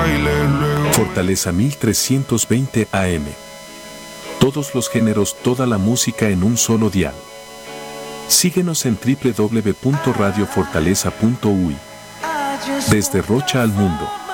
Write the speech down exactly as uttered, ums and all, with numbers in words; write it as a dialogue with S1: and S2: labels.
S1: baile luego.
S2: Fortaleza mil trescientos veinte A M. Todos los géneros, toda la música en un solo dial. Síguenos en doble u doble u doble u punto radio fortaleza punto u y. Desde Rocha al mundo.